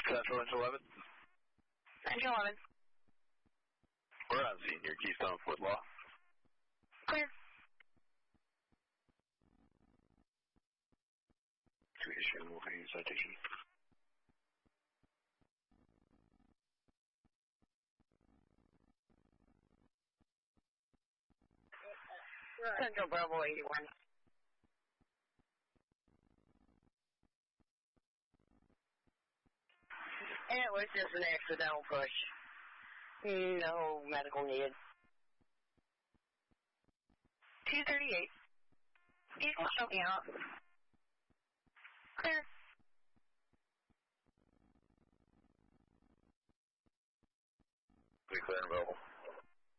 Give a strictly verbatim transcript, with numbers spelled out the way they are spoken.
Central Engine eleven. Engine eleven. We're on Senior Keystone Footlaw. Clear. To issue a citation. Central Bravo eighty-one. It was just an accidental push. No medical needed. two thirty-eight. Vehicle choking out. Clear. Be clear and available.